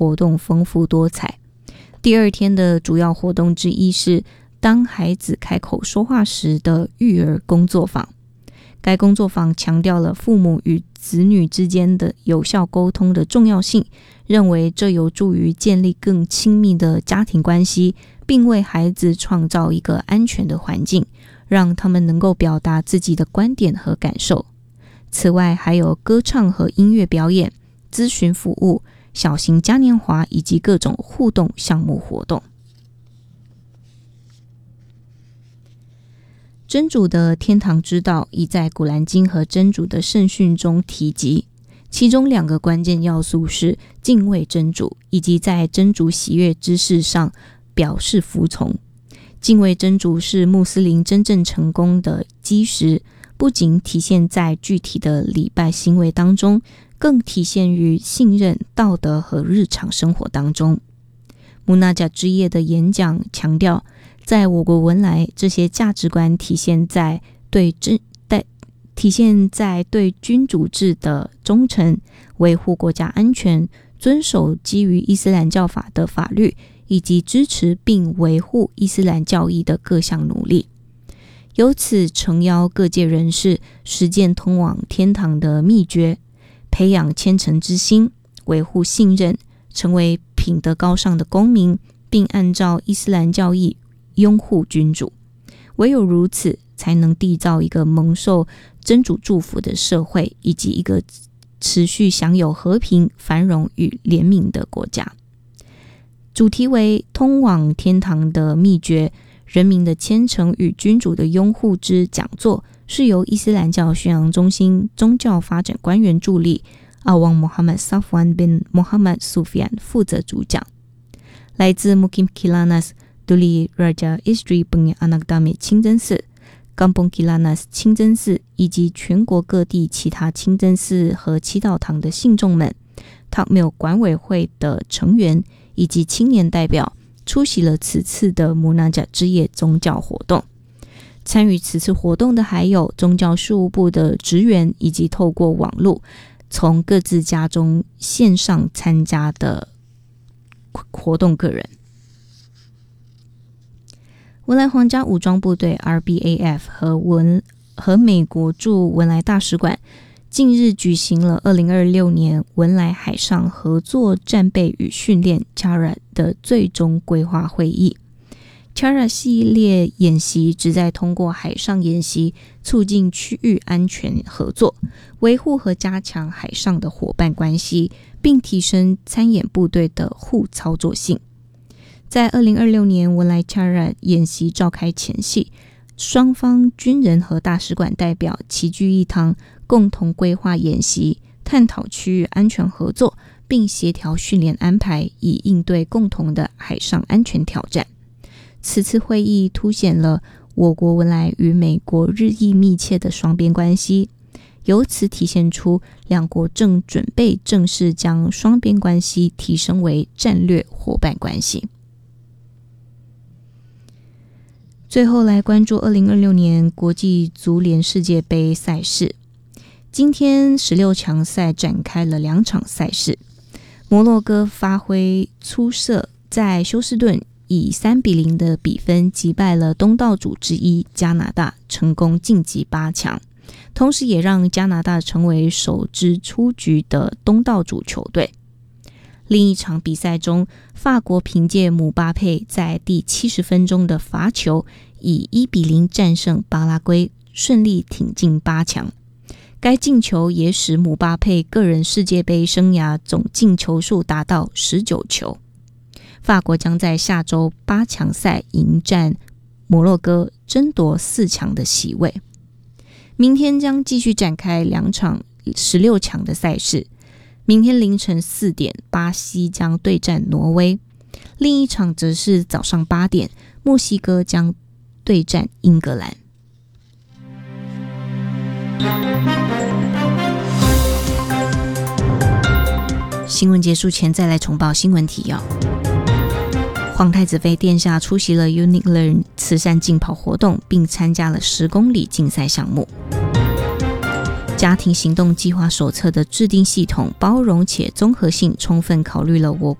活动丰富多彩。第二天的主要活动之一是当孩子开口说话时的育儿工作坊。该工作坊强调了父母与子女之间的有效沟通的重要性，认为这有助于建立更亲密的家庭关系，并为孩子创造一个安全的环境，让他们能够表达自己的观点和感受。此外，还有歌唱和音乐表演、咨询服务、小型嘉年华以及各种互动项目活动。真主的天堂之道已在古兰经和真主的圣训中提及，其中2个关键要素是敬畏真主以及在真主喜悦之事上表示服从。敬畏真主是穆斯林真正成功的基石，不仅体现在具体的礼拜行为当中，更体现于信任、道德和日常生活当中。穆纳贾之夜的演讲强调，在我国文莱，这些价值观体现在对君主制的忠诚，维护国家安全，遵守基于伊斯兰教法的法律，以及支持并维护伊斯兰教义的各项努力。由此诚邀各界人士实践通往天堂的秘诀，培养虔诚之心，维护信任，成为品德高尚的公民，并按照伊斯兰教义拥护君主。唯有如此，才能缔造一个蒙受真主祝福的社会，以及一个持续享有和平、繁荣与怜悯的国家。主题为通往天堂的秘诀，人民的虔诚与君主的拥护之讲座，是由伊斯兰教宣扬中心宗教发展官员助理阿旺穆罕默 Safwan bin Muhammad Sufyan 负责主讲。来自 Mukim Kilanas Duli Raja Istri Penganak Damit 清真寺、Kampung Kilanas 清真寺以及全国各地其他清真寺和祈祷堂的信众们、Takmil 管委会的成员以及青年代表出席了此次的穆纳贾之夜宗教活动。参与此次活动的还有宗教事务部的职员，以及透过网络从各自家中线上参加的活动个人。文莱皇家武装部队 RBAF 和美国驻文莱大使馆近日举行了2026年文莱海上合作战备与训练 CHARA 的最终规划会议。 CHARA 系列演习旨在通过海上演习促进区域安全合作，维护和加强海上的伙伴关系，并提升参演部队的互操作性。在2026年文莱 CHARA 演习召开前夕，双方军人和大使馆代表齐聚一堂，共同规划演习，探讨区域安全合作，并协调训练安排，以应对共同的海上安全挑战。此次会议凸显了我国文莱与美国日益密切的双边关系，由此体现出两国正准备正式将双边关系提升为战略伙伴关系。最后来关注2026年国际足联世界杯赛事。今天16强赛展开了2场赛事，摩洛哥发挥出色，在休斯顿以3-0的比分击败了东道主之一加拿大，成功晋级8强，同时也让加拿大成为首支出局的东道主球队。另一场比赛中，法国凭借姆巴佩在第70分钟的罚球，以1-0战胜巴拉圭，顺利挺进8强。该进球也使姆巴佩个人世界杯生涯总进球数达到19球。法国将在下周8强赛迎战摩洛哥，争夺4强的席位。明天将继续展开2场16强的赛事。明天凌晨4点，巴西将对战挪威；另一场则是早上8点，墨西哥将对战英格兰。新闻结束前再来重报新闻提要。皇太子妃殿下出席了 Unique Learn 慈善竞跑活动，并参加了10公里竞赛项目。家庭行动计划手册的制定系统包容且综合性，充分考虑了我国